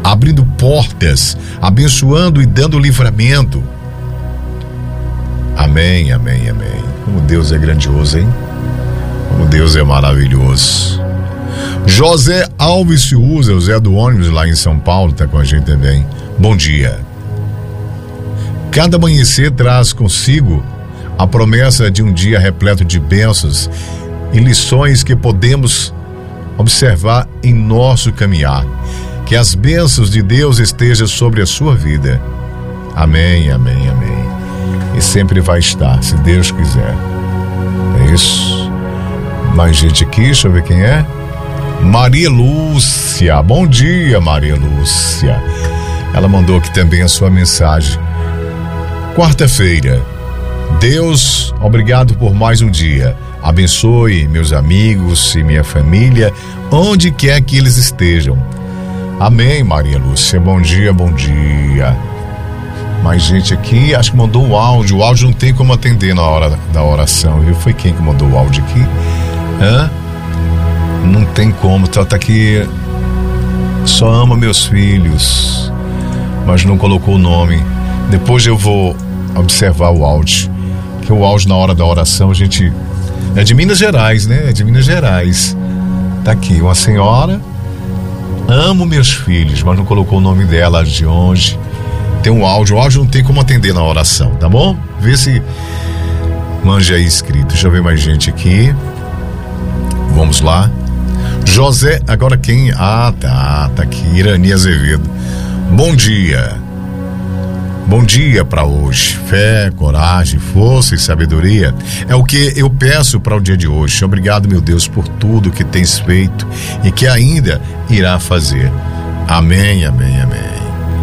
abrindo portas, abençoando e dando livramento. Amém, amém, amém. Como Deus é grandioso, hein? Como Deus é maravilhoso. José Alves Fiuza, o Zé do ônibus lá em São Paulo, está com a gente também. Bom dia. Cada amanhecer traz consigo a promessa de um dia repleto de bênçãos e lições que podemos observar em nosso caminhar. Que as bênçãos de Deus estejam sobre a sua vida. Amém, amém, amém. E sempre vai estar, se Deus quiser. É isso. Mais gente aqui, deixa eu ver quem é. Maria Lúcia. Bom dia, Maria Lúcia. Ela mandou aqui também a sua mensagem. Quarta-feira. Deus, obrigado por mais um dia. Abençoe meus amigos e minha família, onde quer que eles estejam. Amém, Maria Lúcia. Bom dia, bom dia. Mais gente aqui, acho que mandou um áudio. O áudio não tem como atender na hora da oração, viu? Foi quem que mandou o áudio aqui? Não tem como, tá aqui. Só ama meus filhos, mas não colocou o nome. Depois eu vou observar o áudio, que o áudio na hora da oração a gente... É de Minas Gerais, né? É de Minas Gerais. Tá aqui, uma senhora. Amo meus filhos, mas não colocou o nome dela, de onde. Tem um áudio, o áudio não tem como atender na oração, tá bom? Vê se manja aí escrito. Deixa eu ver mais gente aqui. Vamos lá. José, agora quem? Tá aqui, Irani Azevedo. Bom dia. Bom dia para hoje. Fé, coragem, força e sabedoria é o que eu peço para o dia de hoje. Obrigado, meu Deus, por tudo que tens feito e que ainda irá fazer. Amém, amém, amém.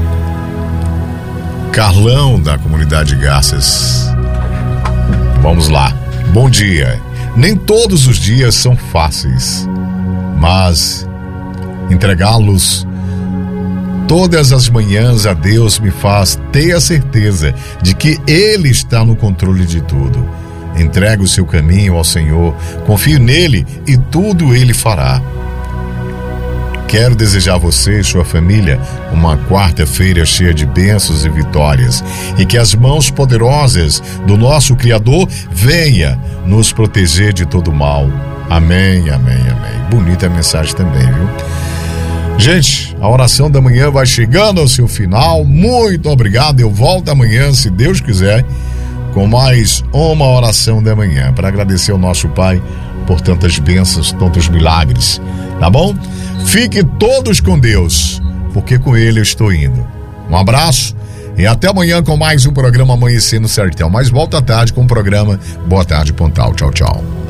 Carlão, da comunidade Garças. Vamos lá. Bom dia. Nem todos os dias são fáceis, mas entregá-los todas as manhãs a Deus me faz ter a certeza de que Ele está no controle de tudo. Entregue o seu caminho ao Senhor, confio nele e tudo Ele fará. Quero desejar a você e sua família uma quarta-feira cheia de bênçãos e vitórias, e que as mãos poderosas do nosso Criador venha nos proteger de todo mal. Amém, amém, amém. Bonita a mensagem também, viu? Gente, a oração da manhã vai chegando ao seu final. Muito obrigado. Eu volto amanhã, se Deus quiser, com mais uma oração da manhã, para agradecer ao nosso Pai por tantas bênçãos, tantos milagres. Tá bom? Fiquem todos com Deus, porque com Ele eu estou indo. Um abraço e até amanhã com mais um programa Amanhecer no Sertão. Mas volta à tarde com o programa Boa Tarde Pontal. Tchau, tchau.